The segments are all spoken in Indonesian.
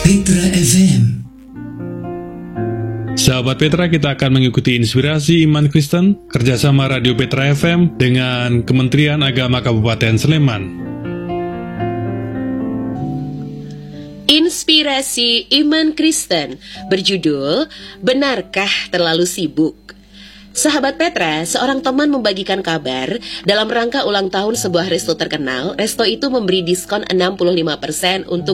Petra FM. Sahabat Petra, kita akan mengikuti inspirasi iman Kristen kerjasama Radio Petra FM dengan Kementerian Agama Kabupaten Sleman. Inspirasi iman Kristen berjudul Benarkah Terlalu Sibuk? Sahabat Petra, seorang teman membagikan kabar dalam rangka ulang tahun sebuah resto terkenal. Resto itu memberi diskon 65% untuk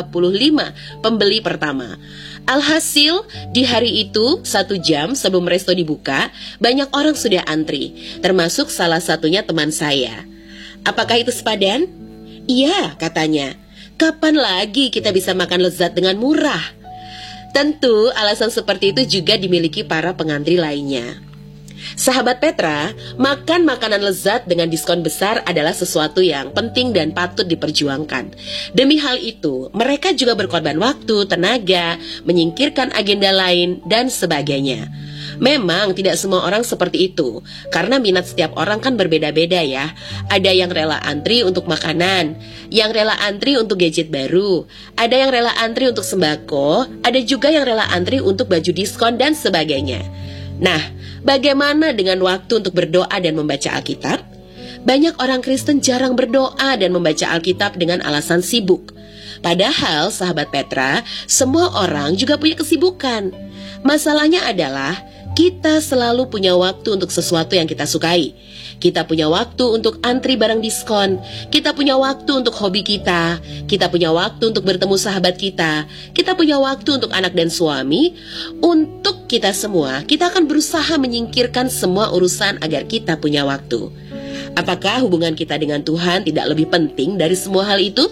25 pembeli pertama. Alhasil, di hari itu, 1 jam sebelum resto dibuka, banyak orang sudah antri, termasuk salah satunya teman saya. Apakah itu sepadan? Iya, katanya. Kapan lagi kita bisa makan lezat dengan murah? Tentu, alasan seperti itu juga dimiliki para pengantri lainnya. Sahabat Petra, makan makanan lezat dengan diskon besar adalah sesuatu yang penting dan patut diperjuangkan. Demi hal itu, mereka juga berkorban waktu, tenaga, menyingkirkan agenda lain, dan sebagainya. Memang tidak semua orang seperti itu, karena minat setiap orang kan berbeda-beda ya. Ada yang rela antri untuk makanan, yang rela antri untuk gadget baru, ada yang rela antri untuk sembako, ada juga yang rela antri untuk baju diskon dan sebagainya. Nah, bagaimana dengan waktu untuk berdoa dan membaca Alkitab? Banyak orang Kristen jarang berdoa dan membaca Alkitab dengan alasan sibuk. Padahal, sahabat Petra, semua orang juga punya kesibukan. Masalahnya adalah kita selalu punya waktu untuk sesuatu yang kita sukai. Kita punya waktu untuk antri barang diskon. Kita punya waktu untuk hobi kita. Kita punya waktu untuk bertemu sahabat kita. Kita punya waktu untuk anak dan suami. Untuk kita semua, kita akan berusaha menyingkirkan semua urusan agar kita punya waktu. Apakah hubungan kita dengan Tuhan tidak lebih penting dari semua hal itu?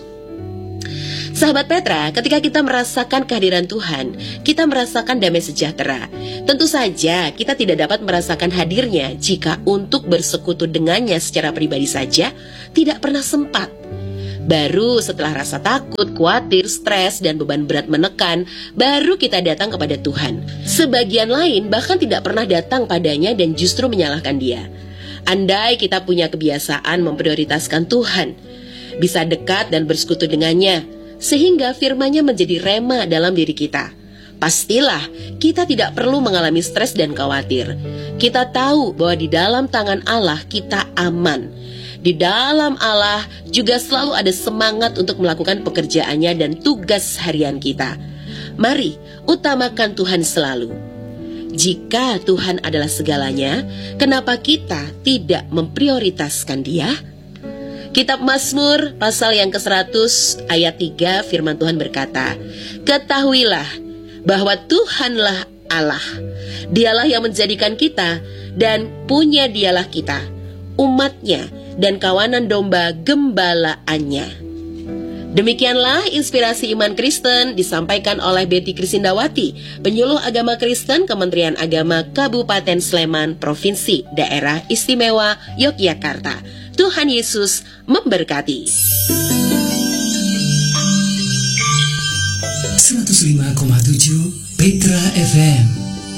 Sahabat Petra, ketika kita merasakan kehadiran Tuhan, kita merasakan damai sejahtera. Tentu saja kita tidak dapat merasakan hadirnya jika untuk bersekutu dengannya secara pribadi saja tidak pernah sempat. Baru setelah rasa takut, khawatir, stres, dan beban berat menekan, baru kita datang kepada Tuhan. Sebagian lain bahkan tidak pernah datang padanya dan justru menyalahkan Dia. Andai kita punya kebiasaan memprioritaskan Tuhan, bisa dekat dan bersekutu dengannya, sehingga firman-Nya menjadi rema dalam diri kita, pastilah kita tidak perlu mengalami stres dan khawatir. Kita tahu bahwa di dalam tangan Allah kita aman. Di dalam Allah juga selalu ada semangat untuk melakukan pekerjaannya dan tugas harian kita. Mari utamakan Tuhan selalu. Jika Tuhan adalah segalanya, kenapa kita tidak memprioritaskan Dia? Kitab Mazmur pasal yang ke-100 ayat 3 firman Tuhan berkata, "Ketahuilah bahwa Tuhanlah Allah. Dialah yang menjadikan kita dan punya Dialah kita, umatnya dan kawanan domba gembalaannya." Demikianlah inspirasi iman Kristen disampaikan oleh Betty Krisindawati, penyuluh agama Kristen Kementerian Agama Kabupaten Sleman, Provinsi Daerah Istimewa Yogyakarta. Tuhan Yesus memberkati. 105,7 Petra FM.